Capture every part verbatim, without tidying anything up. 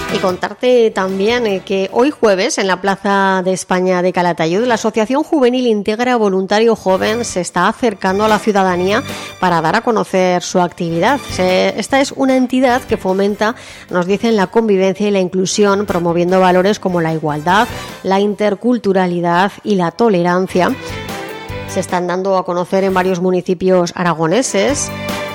Y contarte también eh, que hoy jueves en la Plaza de España de Calatayud la Asociación Juvenil Integra Voluntario Joven se está acercando a la ciudadanía para dar a conocer su actividad. Se, esta es una entidad que fomenta, nos dicen, la convivencia y la inclusión, promoviendo valores como la igualdad, la interculturalidad y la tolerancia. Se están dando a conocer en varios municipios aragoneses.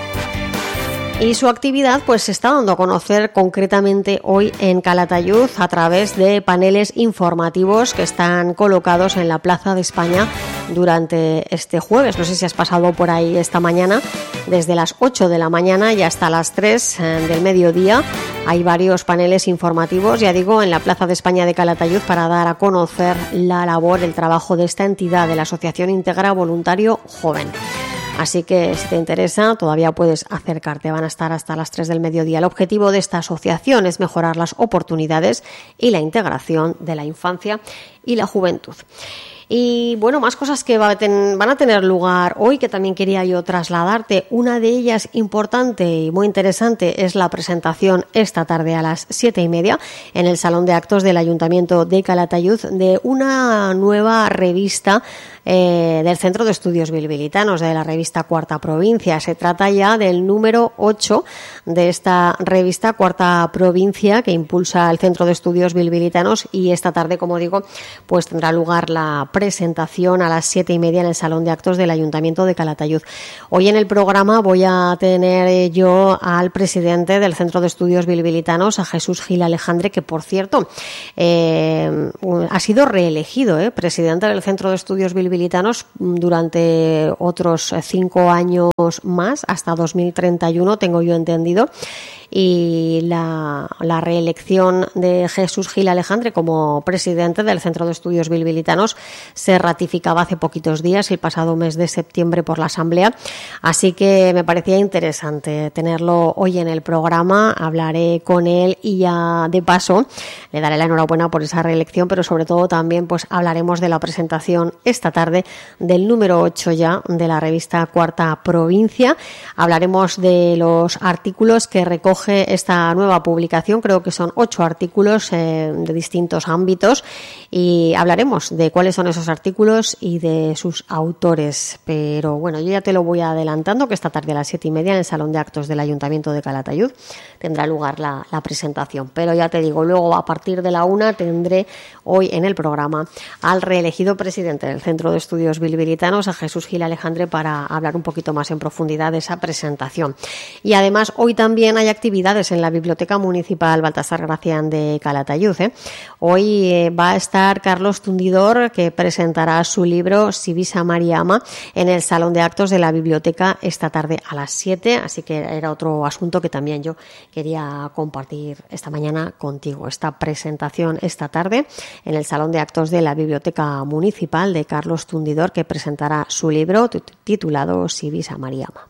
Y su actividad pues se está dando a conocer concretamente hoy en Calatayud a través de paneles informativos que están colocados en la Plaza de España durante este jueves. No sé si has pasado por ahí esta mañana, desde las ocho de la mañana y hasta las tres del mediodía. Hay varios paneles informativos, ya digo, en la Plaza de España de Calatayud para dar a conocer la labor, el trabajo de esta entidad, de la Asociación Integra Voluntario Joven. Así que si te interesa todavía puedes acercarte, van a estar hasta las tres del mediodía. El objetivo de esta asociación es mejorar las oportunidades y la integración de la infancia y la juventud. Y bueno, más cosas que va a ten, van a tener lugar hoy que también quería yo trasladarte. Una de ellas importante y muy interesante es la presentación esta tarde a las siete y media en el Salón de Actos del Ayuntamiento de Calatayud de una nueva revista eh, del Centro de Estudios Bilbilitanos, de la revista Cuarta Provincia. Se trata ya del número ocho de esta revista Cuarta Provincia que impulsa el Centro de Estudios Bilbilitanos, y esta tarde, como digo, pues tendrá lugar la presentación a las siete y media en el Salón de Actos del Ayuntamiento de Calatayud. Hoy en el programa voy a tener yo al presidente del Centro de Estudios Bilbilitanos, a Jesús Gil Alejandre, que por cierto eh, ha sido reelegido eh, presidente del Centro de Estudios Bilbilitanos durante otros cinco años más, hasta dos mil treinta y uno, tengo yo entendido. Y la, la reelección de Jesús Gil Alejandre como presidente del Centro de Estudios Bilbilitanos se ratificaba hace poquitos días, el pasado mes de septiembre, por la Asamblea. Así que me parecía interesante tenerlo hoy en el programa. Hablaré con él y ya de paso le daré la enhorabuena por esa reelección, pero sobre todo también pues hablaremos de la presentación esta tarde del número ocho ya de la revista Cuarta Provincia. Hablaremos de los artículos que recoge esta nueva publicación. Creo que son ocho artículos eh, de distintos ámbitos, y hablaremos de cuáles son esos artículos y de sus autores. Pero bueno, yo ya te lo voy adelantando que esta tarde a las siete y media en el Salón de Actos del Ayuntamiento de Calatayud tendrá lugar la, la presentación. Pero ya te digo, luego a partir de la una tendré hoy en el programa al reelegido presidente del Centro de Estudios Bilbilitanos, a Jesús Gil Alejandre, para hablar un poquito más en profundidad de esa presentación. Y además hoy también hay actividades en la Biblioteca Municipal Baltasar Gracián de Calatayud. ¿eh? Hoy eh, va a estar Carlos Tundidor, que presentará su libro Si vis a Mariama en el Salón de Actos de la Biblioteca esta tarde a las siete, así que era otro asunto que también yo quería compartir esta mañana contigo. Esta presentación esta tarde en el Salón de Actos de la Biblioteca Municipal de Carlos Tundidor, que presentará su libro titulado Si vis a Mariama.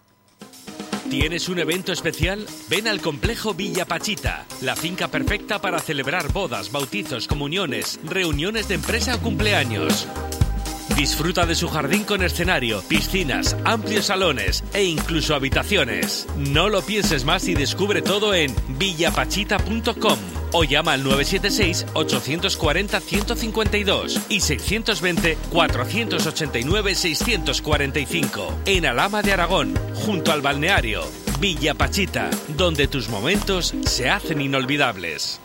¿Tienes un evento especial? Ven al Complejo Villa Pachita, la finca perfecta para celebrar bodas, bautizos, comuniones, reuniones de empresa o cumpleaños. Disfruta de su jardín con escenario, piscinas, amplios salones e incluso habitaciones. No lo pienses más y descubre todo en villapachita punto com o llama al nueve siete seis, ocho cuatro cero, uno cinco dos y seis dos cero, cuatro ocho nueve, seis cuatro cinco. En Alhama de Aragón, junto al balneario. Villa Pachita, donde tus momentos se hacen inolvidables.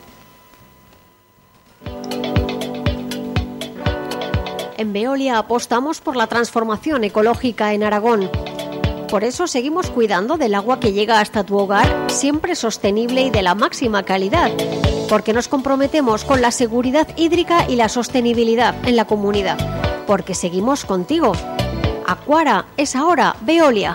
En Veolia apostamos por la transformación ecológica en Aragón. Por eso seguimos cuidando del agua que llega hasta tu hogar, siempre sostenible y de la máxima calidad, porque nos comprometemos con la seguridad hídrica y la sostenibilidad en la comunidad, porque seguimos contigo. Acuara es ahora Veolia.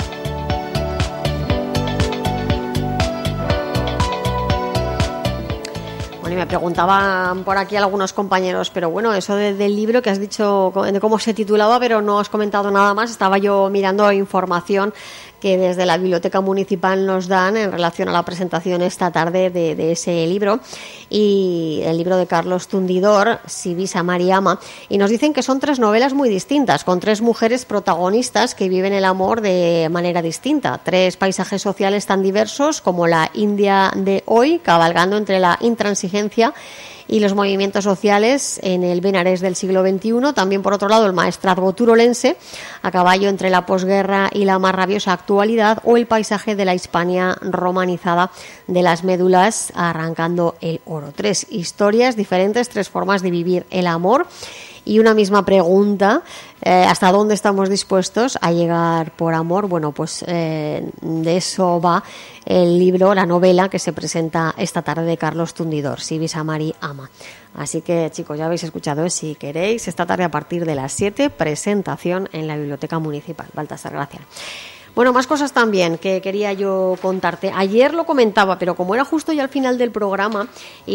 Bueno, y me preguntaban por aquí algunos compañeros, pero bueno, eso de, del libro que has dicho, de cómo se titulaba, pero no has comentado nada más. Estaba yo mirando información que desde la Biblioteca Municipal nos dan en relación a la presentación esta tarde de, de ese libro, y el libro de Carlos Tundidor, Si vis amar i ama, y nos dicen que son tres novelas muy distintas, con tres mujeres protagonistas que viven el amor de manera distinta, tres paisajes sociales tan diversos como la India de hoy, cabalgando entre la intransigencia y los movimientos sociales en el Benarés del siglo veintiuno. También, por otro lado, el maestrazgo turolense, a caballo entre la posguerra y la más rabiosa actualidad, o el paisaje de la Hispania romanizada de las médulas arrancando el oro. Tres historias diferentes, tres formas de vivir el amor. Y una misma pregunta, eh, ¿hasta dónde estamos dispuestos a llegar por amor? Bueno, pues eh, de eso va el libro, la novela que se presenta esta tarde de Carlos Tundidor, Si vis amar i ama. Así que, chicos, ya habéis escuchado, ¿eh? Si queréis, esta tarde a partir de las siete, presentación en la Biblioteca Municipal. Baltasar, gracias. Bueno, más cosas también que quería yo contarte. Ayer lo comentaba, pero como era justo ya al final del programa,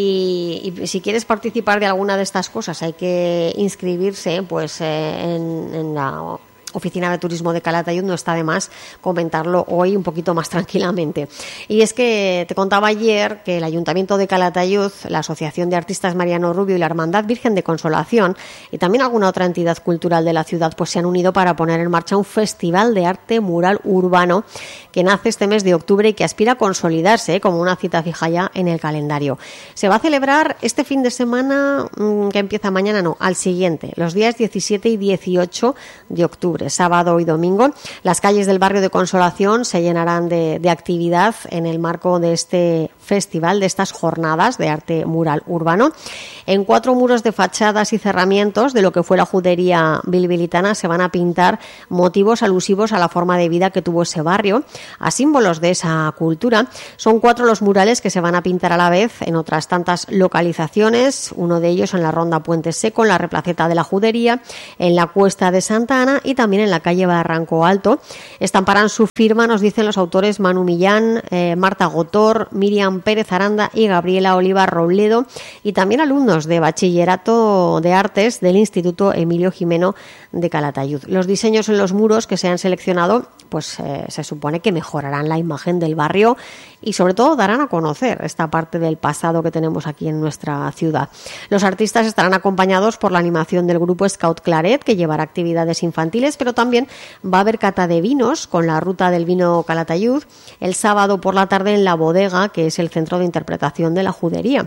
y, y si quieres participar de alguna de estas cosas hay que inscribirse pues eh, en, en la Oficina de Turismo de Calatayud, no está de más comentarlo hoy un poquito más tranquilamente. Y es que te contaba ayer que el Ayuntamiento de Calatayud, la Asociación de Artistas Mariano Rubio y la Hermandad Virgen de Consolación, y también alguna otra entidad cultural de la ciudad, pues se han unido para poner en marcha un festival de arte mural urbano que nace este mes de octubre y que aspira a consolidarse ¿eh? como una cita fija ya en el calendario. Se va a celebrar este fin de semana mmm, que empieza mañana, no, al siguiente, los días diecisiete y dieciocho de octubre. Sábado y domingo. Las calles del barrio de Consolación se llenarán de, de actividad en el marco de este festival, de estas jornadas de arte mural urbano. En cuatro muros de fachadas y cerramientos de lo que fue la judería bilbilitana se van a pintar motivos alusivos a la forma de vida que tuvo ese barrio, a símbolos de esa cultura. Son cuatro los murales que se van a pintar a la vez en otras tantas localizaciones, uno de ellos en la Ronda Puente Seco, en la Replaceta de la Judería, en la Cuesta de Santa Ana y también en la calle Barranco Alto. Estamparán su firma, nos dicen los autores Manu Millán, eh, Marta Gotor, Miriam Pérez Aranda y Gabriela Oliva Robledo, y también alumnos de Bachillerato de Artes del Instituto Emilio Jimeno de Calatayud. Los diseños en los muros que se han seleccionado pues eh, se supone que mejorarán la imagen del barrio y sobre todo darán a conocer esta parte del pasado que tenemos aquí en nuestra ciudad. Los artistas estarán acompañados por la animación del grupo Scout Claret, que llevará actividades infantiles, pero también va a haber cata de vinos con la ruta del vino Calatayud el sábado por la tarde en la bodega, que es el centro de interpretación de la judería.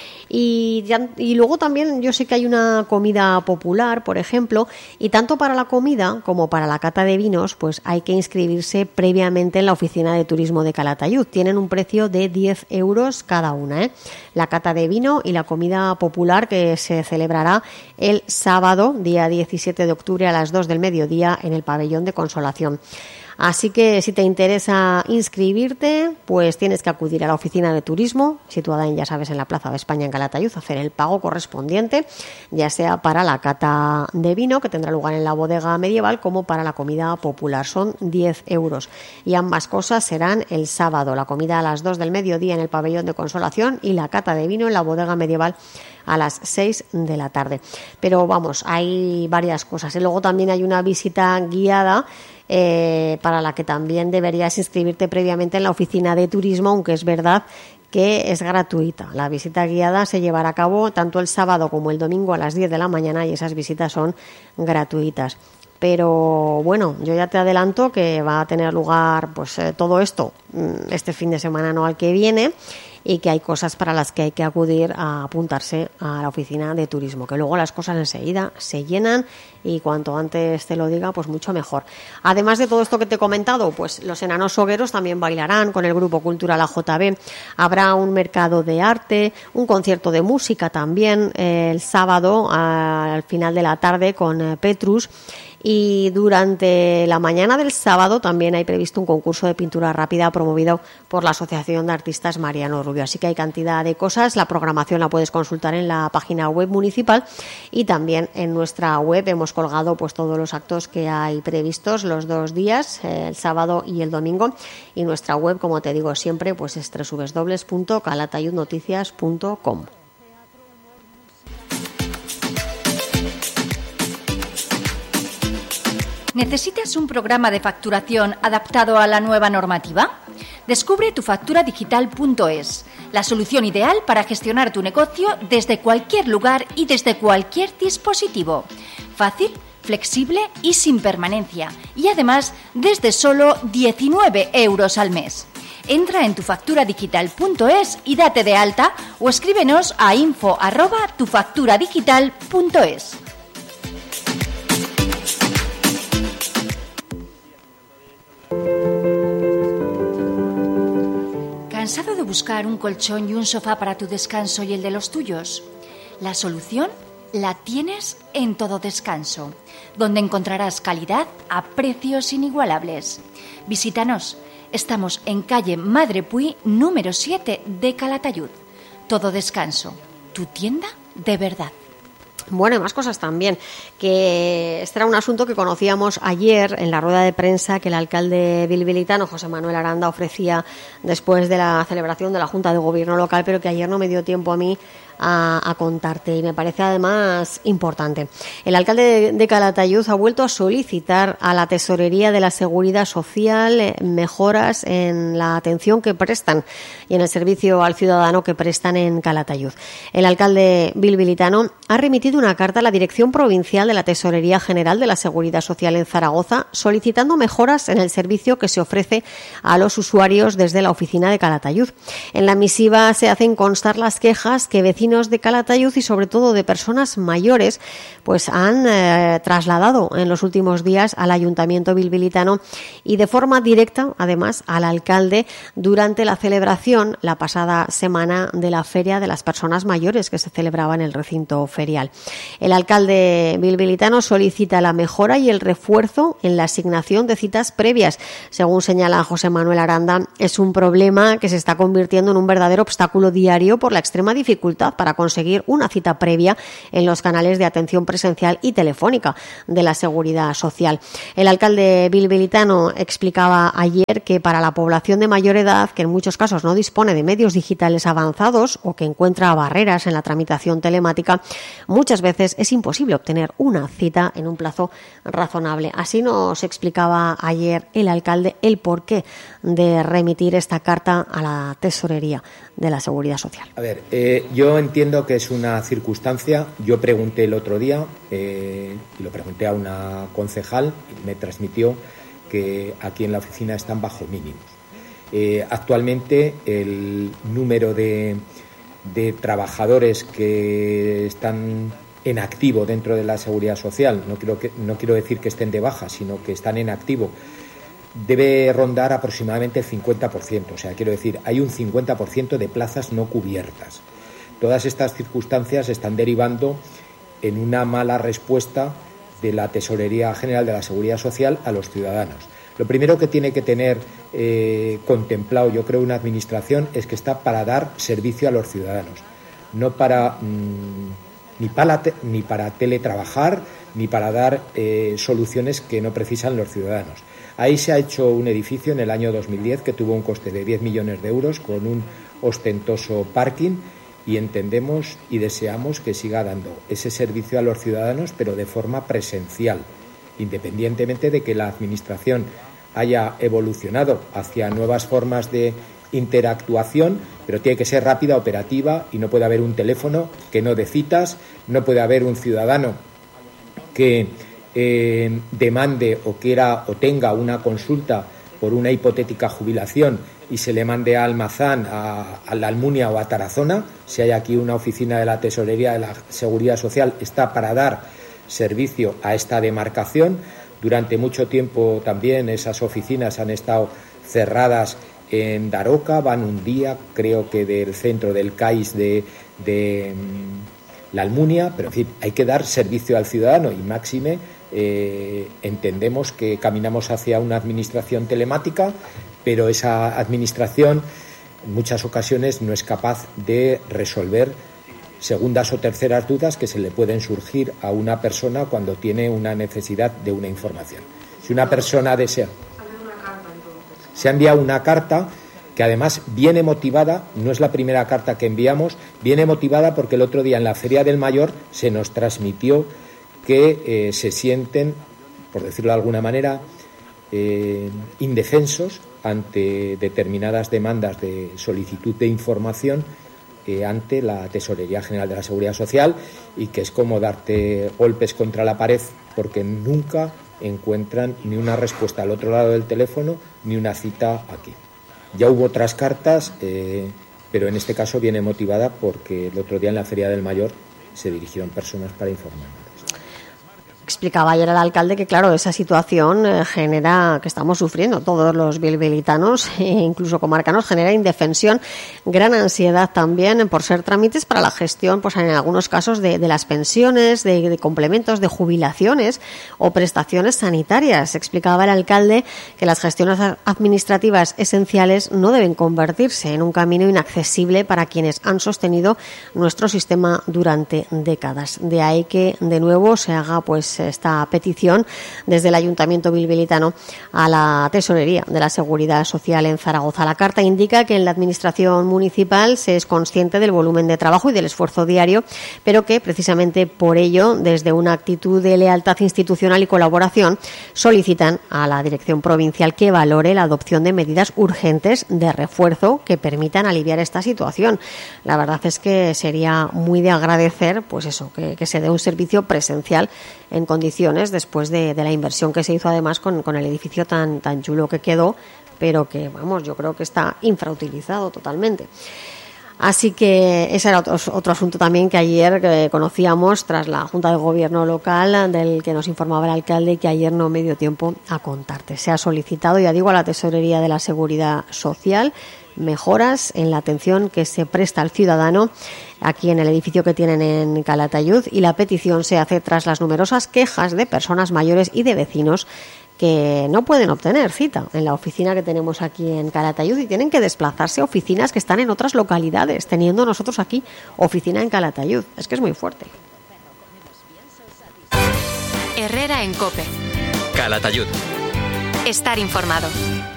Y, ya, y luego también yo sé que hay una comida popular, por ejemplo, y tanto para la comida como para la cata de vinos pues hay que inscribirse previamente en la Oficina de Turismo de Calatayud. Tienen un precio de diez euros cada una, ¿eh? La cata de vino y la comida popular, que se celebrará el sábado, día diecisiete de octubre a las dos del mediodía en el pabellón de Consolación. Así que si te interesa inscribirte, pues tienes que acudir a la Oficina de Turismo, situada en, ya sabes, en la Plaza de España en Calatayud, hacer el pago correspondiente, ya sea para la cata de vino, que tendrá lugar en la bodega medieval, como para la comida popular. Son diez euros. Y ambas cosas serán el sábado, la comida a las dos del mediodía en el pabellón de Consolación y la cata de vino en la bodega medieval a las seis de la tarde. Pero vamos, hay varias cosas. Y luego también hay una visita guiada Eh, para la que también deberías inscribirte previamente en la Oficina de Turismo, aunque es verdad que es gratuita. La visita guiada se llevará a cabo tanto el sábado como el domingo a las diez de la mañana y esas visitas son gratuitas. Pero bueno, yo ya te adelanto que va a tener lugar pues eh, todo esto este fin de semana, no al que viene, y que hay cosas para las que hay que acudir a apuntarse a la Oficina de Turismo, que luego las cosas enseguida se llenan y cuanto antes te lo diga, pues mucho mejor. Además de todo esto que te he comentado, pues los enanos hogueros también bailarán con el Grupo Cultural A J B. Habrá un mercado de arte, un concierto de música también eh, el sábado al final de la tarde con eh, Petrus. Y durante la mañana del sábado también hay previsto un concurso de pintura rápida promovido por la Asociación de Artistas Mariano Rubio. Así que hay cantidad de cosas. La programación la puedes consultar en la página web municipal y también en nuestra web hemos colgado pues todos los actos que hay previstos los dos días, el sábado y el domingo. Y nuestra web, como te digo siempre, pues es doble u doble u doble u punto calatayud noticias punto com. ¿Necesitas un programa de facturación adaptado a la nueva normativa? Descubre tu factura digital punto es, la solución ideal para gestionar tu negocio desde cualquier lugar y desde cualquier dispositivo. Fácil, flexible y sin permanencia. Y además, desde solo diecinueve euros al mes. Entra en tu factura digital punto es y date de alta o escríbenos a info arroba tu factura digital punto es. ¿Cansado de buscar un colchón y un sofá para tu descanso y el de los tuyos? La solución la tienes en Todo Descanso, donde encontrarás calidad a precios inigualables. Visítanos. Estamos en calle Madre Puy, número siete de Calatayud. Todo Descanso, tu tienda de verdad. Bueno, y más cosas también, que este era un asunto que conocíamos ayer en la rueda de prensa que el alcalde bilbilitano, José Manuel Aranda, ofrecía después de la celebración de la Junta de Gobierno local, pero que ayer no me dio tiempo a mí a, a contarte, y me parece además importante. El alcalde de, de Calatayud ha vuelto a solicitar a la Tesorería de la Seguridad Social eh, mejoras en la atención que prestan y en el servicio al ciudadano que prestan en Calatayud. El alcalde bilbilitano ha remitido una carta a la Dirección Provincial de la Tesorería General de la Seguridad Social en Zaragoza solicitando mejoras en el servicio que se ofrece a los usuarios desde la oficina de Calatayud. En la misiva se hacen constar las quejas que vecinos de Calatayud y sobre todo de personas mayores pues han eh, trasladado en los últimos días al Ayuntamiento bilbilitano y de forma directa además al alcalde durante la celebración la pasada semana de la Feria de las Personas Mayores que se celebraba en el recinto ferial. El alcalde bilbilitano solicita la mejora y el refuerzo en la asignación de citas previas. Según señala José Manuel Aranda, es un problema que se está convirtiendo en un verdadero obstáculo diario por la extrema dificultad para conseguir una cita previa en los canales de atención presencial y telefónica de la Seguridad Social. El alcalde bilbilitano explicaba ayer que para la población de mayor edad, que en muchos casos no dispone de medios digitales avanzados o que encuentra barreras en la tramitación telemática, muchas veces es imposible obtener una cita en un plazo razonable. Así nos explicaba ayer el alcalde el porqué de remitir esta carta a la Tesorería de la Seguridad Social. A ver, eh, yo entiendo que es una circunstancia. Yo pregunté el otro día, eh, y lo pregunté a una concejal, y me transmitió que aquí en la oficina están bajo mínimos. Eh, actualmente el número de, de trabajadores que están en activo dentro de la Seguridad Social, no quiero, que, no quiero decir que estén de baja, sino que están en activo, debe rondar aproximadamente el cincuenta por ciento. O sea, quiero decir, hay un cincuenta por ciento de plazas no cubiertas. Todas estas circunstancias están derivando en una mala respuesta de la Tesorería General de la Seguridad Social a los ciudadanos. Lo primero que tiene que tener eh, contemplado, yo creo, una administración es que está para dar servicio a los ciudadanos, no para mmm, ni para te, ni para teletrabajar ni para dar eh, soluciones que no precisan los ciudadanos. Ahí se ha hecho un edificio en el año dos mil diez que tuvo un coste de diez millones de euros con un ostentoso parking y entendemos y deseamos que siga dando ese servicio a los ciudadanos, pero de forma presencial, independientemente de que la Administración haya evolucionado hacia nuevas formas de interactuación, pero tiene que ser rápida, operativa, y no puede haber un teléfono que no dé citas, no puede haber un ciudadano que eh, demande o quiera o tenga una consulta por una hipotética jubilación y se le mande a Almazán, a, a la Almunia o a Tarazona. Si hay aquí una oficina de la Tesorería de la Seguridad Social, está para dar servicio a esta demarcación. Durante mucho tiempo también esas oficinas han estado cerradas en Daroca, van un día, creo que del centro del C A I S de, de la Almunia, pero en fin, hay que dar servicio al ciudadano y máxime eh, entendemos que caminamos hacia una administración telemática, pero esa administración en muchas ocasiones no es capaz de resolver segundas o terceras dudas que se le pueden surgir a una persona cuando tiene una necesidad de una información. Si una persona desea... Se ha enviado una carta que además viene motivada, no es la primera carta que enviamos, viene motivada porque el otro día en la Feria del Mayor se nos transmitió que eh, se sienten por decirlo de alguna manera, eh, indefensos ante determinadas demandas de solicitud de información eh, ante la Tesorería General de la Seguridad Social, y que es como darte golpes contra la pared porque nunca encuentran ni una respuesta al otro lado del teléfono ni una cita aquí. Ya hubo otras cartas, eh, pero en este caso viene motivada porque el otro día en la Feria del Mayor se dirigieron personas para informarnos. Explicaba ayer el alcalde que, claro, esa situación eh, genera, que estamos sufriendo todos los bilbilitanos e incluso comarcanos, genera indefensión, gran ansiedad también por ser trámites para la gestión, pues en algunos casos de, de las pensiones, de, de complementos, de jubilaciones o prestaciones sanitarias. Explicaba el alcalde que las gestiones administrativas esenciales no deben convertirse en un camino inaccesible para quienes han sostenido nuestro sistema durante décadas. De ahí que, de nuevo, se haga pues esta petición desde el Ayuntamiento bilbilitano a la Tesorería de la Seguridad Social en Zaragoza. La carta indica que en la Administración municipal se es consciente del volumen de trabajo y del esfuerzo diario, pero que precisamente por ello, desde una actitud de lealtad institucional y colaboración, solicitan a la Dirección Provincial que valore la adopción de medidas urgentes de refuerzo que permitan aliviar esta situación. La verdad es que sería muy de agradecer, pues eso, que, que se dé un servicio presencial en condiciones después de, de la inversión que se hizo además con, con el edificio tan, tan chulo que quedó, pero que, vamos, yo creo que está infrautilizado totalmente. Así que ese era otro, otro asunto también que ayer eh, conocíamos tras la Junta de Gobierno local, del que nos informaba el alcalde y que ayer no me dio tiempo a contarte. Se ha solicitado, ya digo, a la Tesorería de la Seguridad Social mejoras en la atención que se presta al ciudadano aquí en el edificio que tienen en Calatayud, y la petición se hace tras las numerosas quejas de personas mayores y de vecinos que no pueden obtener cita en la oficina que tenemos aquí en Calatayud y tienen que desplazarse a oficinas que están en otras localidades, teniendo nosotros aquí oficina en Calatayud. Es que es muy fuerte. Herrera en COPE. Calatayud. Estar informado.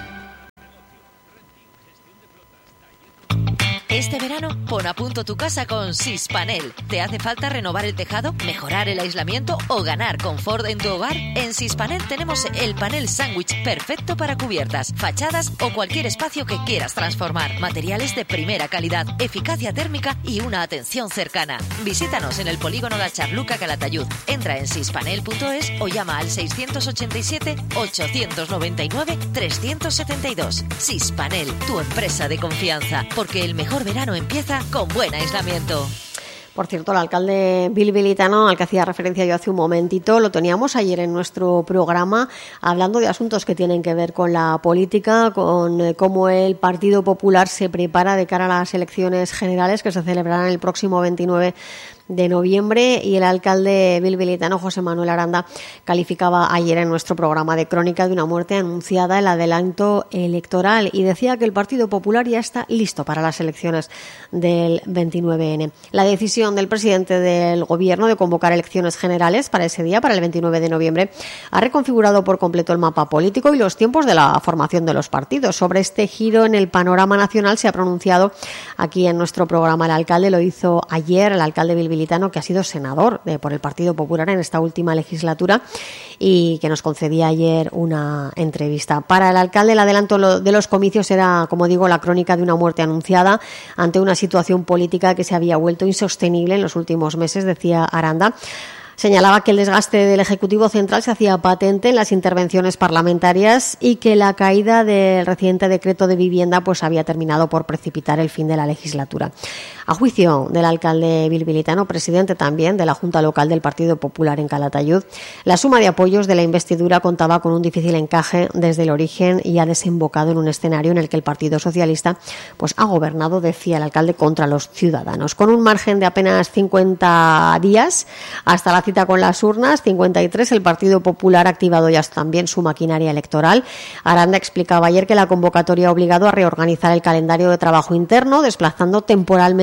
Este verano, pon a punto tu casa con Sispanel. ¿Te hace falta renovar el tejado, mejorar el aislamiento o ganar confort en tu hogar? En Sispanel tenemos el panel sándwich perfecto para cubiertas, fachadas o cualquier espacio que quieras transformar. Materiales de primera calidad, eficacia térmica y una atención cercana. Visítanos en el polígono La Charluca, Calatayud. Entra en sispanel punto es o llama al seiscientos ochenta y siete, ochocientos noventa y nueve, trescientos setenta y dos. Sispanel, tu empresa de confianza, porque el mejor verano empieza con buen aislamiento. Por cierto, el alcalde bilbilitano, al que hacía referencia yo hace un momentito, lo teníamos ayer en nuestro programa hablando de asuntos que tienen que ver con la política, con eh, cómo el Partido Popular se prepara de cara a las elecciones generales que se celebrarán el próximo veintinueve de noviembre, y el alcalde bilbilitano José Manuel Aranda calificaba ayer en nuestro programa de Crónica de una muerte anunciada el adelanto electoral y decía que el Partido Popular ya está listo para las elecciones del veintinueve ene. La decisión del presidente del Gobierno de convocar elecciones generales para ese día, para el veintinueve de noviembre, ha reconfigurado por completo el mapa político y los tiempos de la formación de los partidos. Sobre este giro en el panorama nacional se ha pronunciado aquí en nuestro programa el alcalde, lo hizo ayer el alcalde bilbilitano, que ha sido senador de, por el Partido Popular en esta última legislatura y que nos concedía ayer una entrevista. Para el alcalde, el adelanto de los comicios era, como digo, la crónica de una muerte anunciada ante una situación política que se había vuelto insostenible en los últimos meses, decía Aranda. Señalaba que el desgaste del Ejecutivo Central se hacía patente en las intervenciones parlamentarias y que la caída del reciente decreto de vivienda pues había terminado por precipitar el fin de la legislatura. A juicio del alcalde bilbilitano, presidente también de la Junta Local del Partido Popular en Calatayud, la suma de apoyos de la investidura contaba con un difícil encaje desde el origen y ha desembocado en un escenario en el que el Partido Socialista pues ha gobernado, decía el alcalde, contra los ciudadanos. Con un margen de apenas cincuenta días hasta la cita con las urnas, cincuenta y tres, el Partido Popular ha activado ya también su maquinaria electoral. Aranda explicaba ayer que la convocatoria ha obligado a reorganizar el calendario de trabajo interno, desplazando temporalmente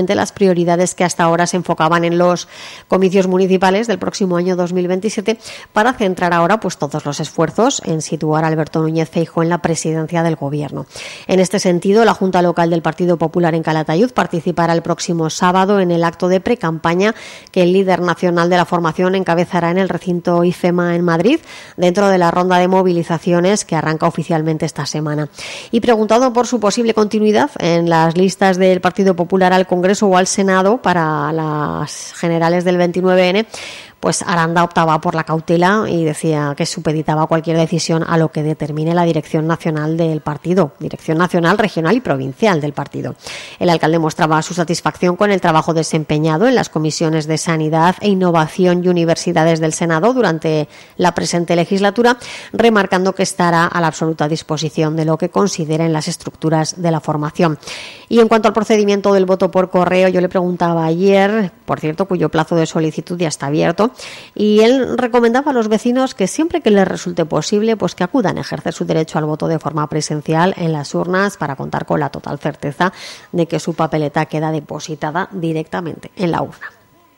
precisamente las prioridades que hasta ahora se enfocaban en los comicios municipales del próximo año dos mil veintisiete, para centrar ahora pues todos los esfuerzos en situar a Alberto Núñez Feijóo en la presidencia del Gobierno. En este sentido, la Junta Local del Partido Popular en Calatayud participará el próximo sábado en el acto de precampaña que el líder nacional de la formación encabezará en el recinto IFEMA en Madrid, dentro de la ronda de movilizaciones que arranca oficialmente esta semana. Y preguntado por su posible continuidad en las listas del Partido Popular al Congreso o al Senado para las generales del veintinueve ene, pues Aranda optaba por la cautela y decía que supeditaba cualquier decisión a lo que determine la dirección nacional del partido, dirección nacional, regional y provincial del partido. El alcalde mostraba su satisfacción con el trabajo desempeñado en las comisiones de Sanidad e Innovación y Universidades del Senado durante la presente legislatura, remarcando que estará a la absoluta disposición de lo que consideren las estructuras de la formación. Y en cuanto al procedimiento del voto por correo, yo le preguntaba ayer, por cierto, cuyo plazo de solicitud ya está abierto, y él recomendaba a los vecinos que siempre que les resulte posible, pues que acudan a ejercer su derecho al voto de forma presencial en las urnas para contar con la total certeza de que su papeleta queda depositada directamente en la urna.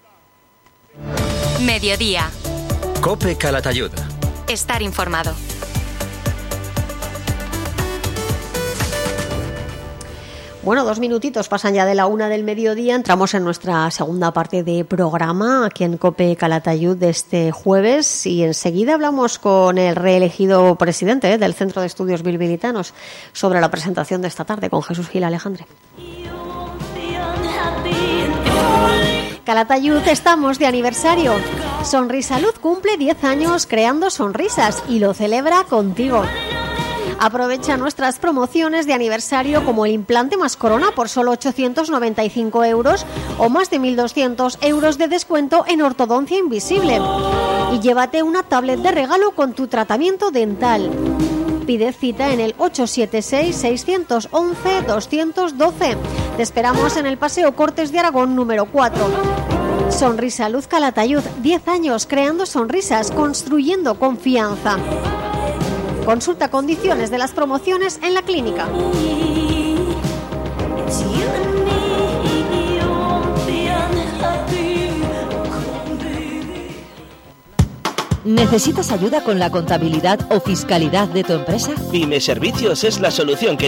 Mediodía. COPE Calatayud. Estar informado. Bueno, dos minutitos pasan ya de la una del mediodía. Entramos en nuestra segunda parte de programa aquí en COPE Calatayud de este jueves y enseguida hablamos con el reelegido presidente ¿eh? del Centro de Estudios Bilbilitanos sobre la presentación de esta tarde con Jesús Gil Alejandre. Calatayud, estamos de aniversario. Sonrisalud cumple diez años creando sonrisas y lo celebra contigo. Aprovecha nuestras promociones de aniversario como el implante más corona por solo ochocientos noventa y cinco euros o más de mil doscientos euros de descuento en ortodoncia invisible. Y llévate una tablet de regalo con tu tratamiento dental. Pide cita en el ocho siete seis, seis uno uno, dos uno dos. Te esperamos en el Paseo Cortes de Aragón número cuatro. Sonrisalud Calatayud, diez años creando sonrisas, construyendo confianza. Consulta condiciones de las promociones en la clínica. ¿Necesitas ayuda con la contabilidad o fiscalidad de tu empresa? Pyme Servicios es la solución que